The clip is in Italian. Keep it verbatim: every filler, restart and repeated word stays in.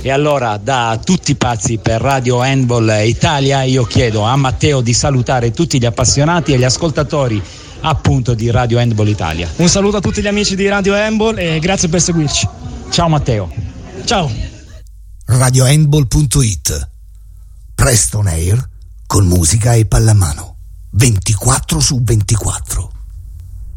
E allora, da tutti pazzi per Radio Handball Italia, io chiedo a Matteo di salutare tutti gli appassionati e gli ascoltatori appunto di Radio Handball Italia. Un saluto a tutti gli amici di Radio Handball e grazie per seguirci. Ciao Matteo. Ciao. radio handball punto it. Presto on air con musica e pallamano ventiquattro su ventiquattro.